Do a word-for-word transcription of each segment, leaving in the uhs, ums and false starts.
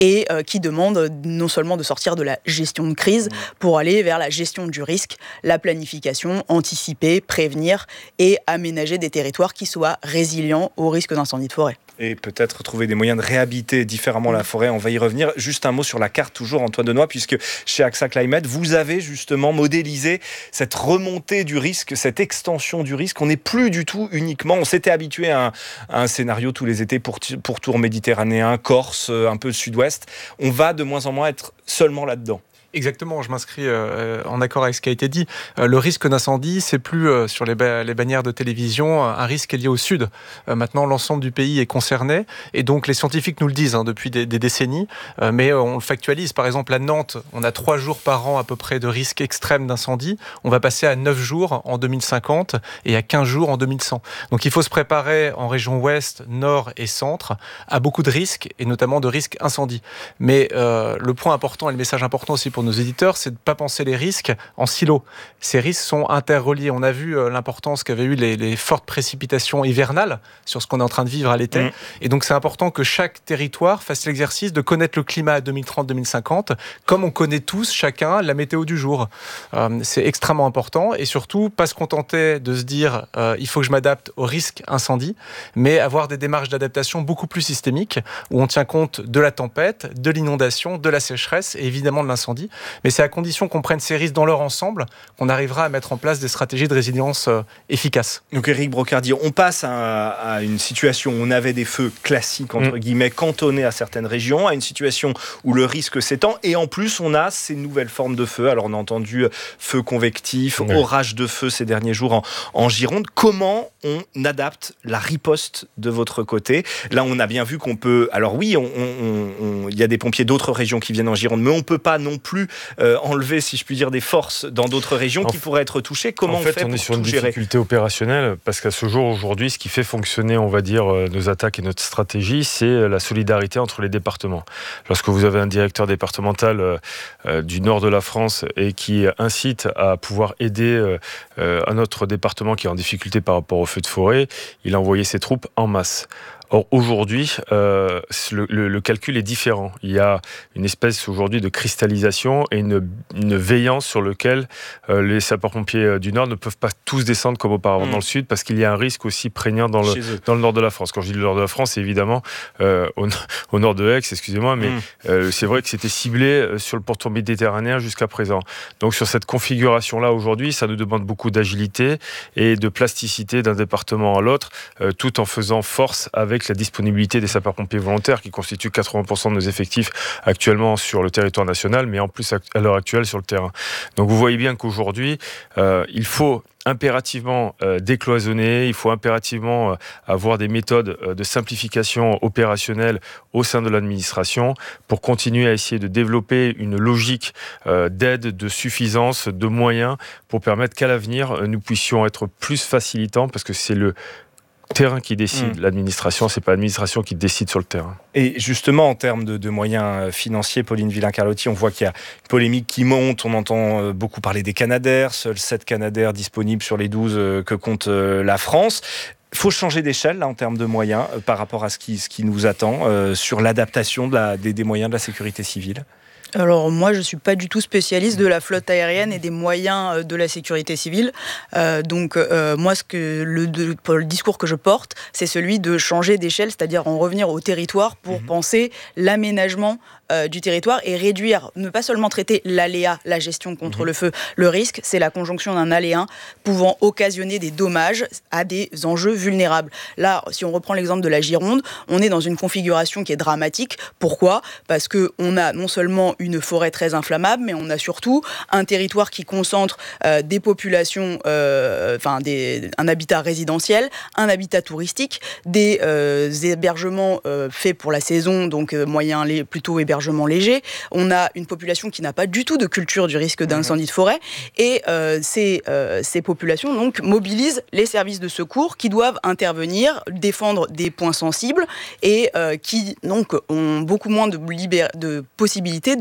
et euh, qui demande non seulement de sortir de la gestion de crise pour aller vers la gestion du risque, la planification, anticiper, prévenir et aménager des territoires qui soient résilients au risque d'incendie de forêt. Et peut-être trouver des moyens de réhabiter différemment la forêt. On va y revenir. Juste un mot sur la carte, toujours, Antoine Denoy, puisque chez AXA Climate, vous avez justement modélisé cette remontée du risque, cette extension du risque. On n'est plus du tout uniquement... On s'était habitué à un, à un scénario tous les étés pour, pour tour méditerranéen, Corse, un peu sud-ouest. On va de moins en moins être seulement là-dedans. Exactement, je m'inscris euh, en accord avec ce qui a été dit. Euh, le risque d'incendie, c'est plus euh, sur les, ba- les bannières de télévision un risque lié au sud. Euh, maintenant, l'ensemble du pays est concerné et donc les scientifiques nous le disent hein, depuis des, des décennies, euh, mais on le factualise. Par exemple, à Nantes, on a trois jours par an à peu près de risque extrême d'incendie. On va passer à neuf jours en deux mille cinquante et à quinze jours en deux mille cent. Donc il faut se préparer en région ouest, nord et centre à beaucoup de risques et notamment de risques incendie. Mais euh, le point important et le message important aussi pour nos éditeurs, c'est de ne pas penser les risques en silo. Ces risques sont interreliés. On a vu euh, l'importance qu'avaient eu les, les fortes précipitations hivernales sur ce qu'on est en train de vivre à l'été. Mmh. Et donc, c'est important que chaque territoire fasse l'exercice de connaître le climat à deux mille trente deux mille cinquante, comme on connaît tous, chacun, la météo du jour. Euh, c'est extrêmement important. Et surtout, pas se contenter de se dire euh, il faut que je m'adapte au risque incendie, mais avoir des démarches d'adaptation beaucoup plus systémiques, où on tient compte de la tempête, de l'inondation, de la sécheresse et évidemment de l'incendie. Mais c'est à condition qu'on prenne ces risques dans leur ensemble qu'on arrivera à mettre en place des stratégies de résilience euh, efficaces. Donc Éric Brocardi, on passe à, à une situation où on avait des feux classiques, entre mmh. guillemets, cantonnés à certaines régions, à une situation où le risque s'étend, et en plus on a ces nouvelles formes de feux. Alors on a entendu feu convectif, mmh. orage de feu ces derniers jours en, en Gironde. Comment on adapte la riposte de votre côté? Là on a bien vu qu'on peut... Alors oui, il on, on, on, y a des pompiers d'autres régions qui viennent en Gironde, mais on ne peut pas non plus Euh, enlever, si je puis dire, des forces dans d'autres régions en qui f... pourraient être touchées. Comment en fait, on fait on pour est sur une gérer difficulté opérationnelle parce qu'à ce jour, aujourd'hui, ce qui fait fonctionner, on va dire, nos attaques et notre stratégie, c'est la solidarité entre les départements. Lorsque vous avez un directeur départemental euh, du nord de la France et qui incite à pouvoir aider euh, un autre département qui est en difficulté par rapport aux feux de forêt, il a envoyé ses troupes en masse. Or, aujourd'hui, euh, le, le, le calcul est différent. Il y a une espèce aujourd'hui de cristallisation et une, une veillance sur lequel euh, les sapeurs-pompiers du Nord ne peuvent pas tous descendre comme auparavant mmh. dans le Sud, parce qu'il y a un risque aussi prégnant dans le, dans le Nord de la France. Quand je dis le Nord de la France, c'est évidemment euh, au, au nord de Aix, excusez-moi, mais mmh. euh, c'est vrai que c'était ciblé sur le pourtour méditerranéen jusqu'à présent. Donc sur cette configuration-là, aujourd'hui, ça nous demande beaucoup d'agilité et de plasticité d'un département à l'autre, euh, tout en faisant force avec la disponibilité des sapeurs-pompiers volontaires qui constituent quatre-vingts pour cent de nos effectifs actuellement sur le territoire national, mais en plus à l'heure actuelle sur le terrain. Donc vous voyez bien qu'aujourd'hui, euh, il faut impérativement euh, décloisonner, il faut impérativement euh, avoir des méthodes euh, de simplification opérationnelle au sein de l'administration pour continuer à essayer de développer une logique euh, d'aide, de suffisance, de moyens pour permettre qu'à l'avenir, euh, nous puissions être plus facilitants, parce que c'est le terrain qui décide, mmh. l'administration, c'est pas l'administration qui décide sur le terrain. Et justement, en termes de, de moyens financiers, Pauline Villain-Carlotti, on voit qu'il y a une polémique qui monte, on entend beaucoup parler des Canadair, seuls sept Canadair disponibles sur les douze que compte la France. Il faut changer d'échelle là, en termes de moyens euh, par rapport à ce qui, ce qui nous attend euh, sur l'adaptation de la, des, des moyens de la sécurité civile. Alors moi je ne suis pas du tout spécialiste de la flotte aérienne et des moyens de la sécurité civile, euh, donc euh, moi ce que le, de, le discours que je porte c'est celui de changer d'échelle, c'est-à-dire en revenir au territoire pour mmh. penser l'aménagement euh, du territoire et réduire, ne pas seulement traiter l'aléa, la gestion contre mmh. le feu. Le risque c'est la conjonction d'un aléa pouvant occasionner des dommages à des enjeux vulnérables. Là si on reprend l'exemple de la Gironde, on est dans une configuration qui est dramatique. Pourquoi ? Parce qu'on a non seulement une forêt très inflammable, mais on a surtout un territoire qui concentre euh, des populations, euh, enfin des, un habitat résidentiel, un habitat touristique, des euh, hébergements euh, faits pour la saison, donc euh, moyen, les, plutôt hébergements légers. On a une population qui n'a pas du tout de culture du risque d'incendie de forêt, et euh, ces, euh, ces populations donc mobilisent les services de secours qui doivent intervenir, défendre des points sensibles, et euh, qui donc ont beaucoup moins de, libér- de possibilités de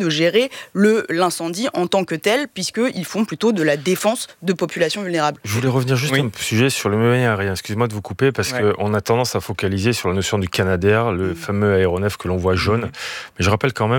gérer le, l'incendie en tant que tel, puisqu'ils font plutôt de la défense de populations vulnérables. Je voulais revenir juste oui. un sujet sur le moyen aérien. Excusez-moi de vous couper, parce ouais. qu'on a tendance à focaliser sur la notion du Canadair, le mmh. fameux aéronef que l'on voit jaune. Mmh. Mais je rappelle quand même